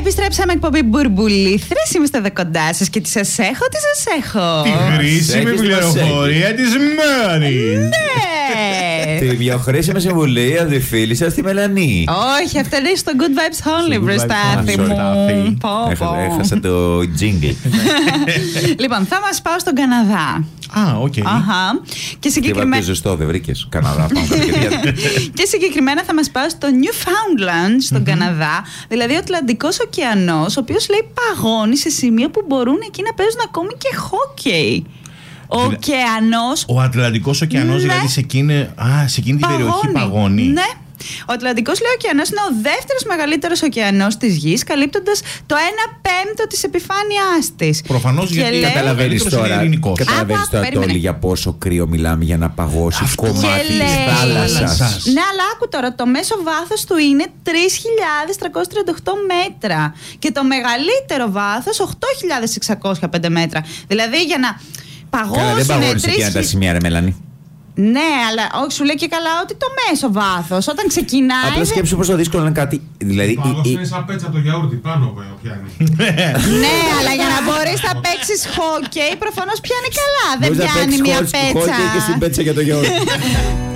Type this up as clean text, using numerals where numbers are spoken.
Επιστρέψαμε εκπομπή Μπουρμπουλήθρες. Είμαστε εδώ κοντά σας και τι σας έχω. Τη χρήσιμη πληροφορία της Μέρης. Ναι! Τη πιο χρήσιμη συμβουλή από τη φίλη σας τη Μελανή. Όχι, αυτό είναι στο Good Vibes Only, Βρεστάθη μου. Έχασα το jingle. Λοιπόν, θα μας πάω στον Καναδά. Οκ. Και συγκεκριμένα. Ζεστό, δεν βρήκες. Καναδά, πάμε. Και συγκεκριμένα θα μας πάω στο Newfoundland, στον Καναδά. Δηλαδή ο Ατλαντικός ωκεανός, ο οποίος λέει παγώνει σε σημείο που μπορούν εκεί να παίζουν ακόμη και χόκεϊ. Ο ωκεανός. Ο Ατλαντικός ωκεανός, δηλαδή σε εκείνη την περιοχή παγώνει. Ναι. Ο Ατλαντικός ωκεανός είναι ο δεύτερος μεγαλύτερος ωκεανός της Γης, καλύπτοντας το 1/5 της επιφάνειάς της. Προφανώς, γιατί καταλαβαίνεις τώρα, Τόλι, για πόσο κρύο μιλάμε για να παγώσει κομμάτι της θάλασσας. Ναι, αλλά άκου τώρα, το μέσο βάθος του είναι 3.338 μέτρα και το μεγαλύτερο βάθος 8.605 μέτρα. Δηλαδή για να παγώσει. Καλά, δεν παγώνεις εκείνα τα σημεία, ρε Μελανή. Ναι, αλλά όχι, σου λέει και καλά ότι το μέσο βάθος όταν ξεκινάει. Απλά σκέψου πόσο δύσκολο είναι κάτι. Δηλαδή. Είναι σαν πέτσα από το γιαούρτι πάνω πιάνει. Ναι, αλλά για να μπορείς να παίξεις χόκεϊ, προφανώς πιάνει καλά. Δεν πιάνει μια πέτσα. Χόκεϊ και στην πέτσα για το γιαούρτι.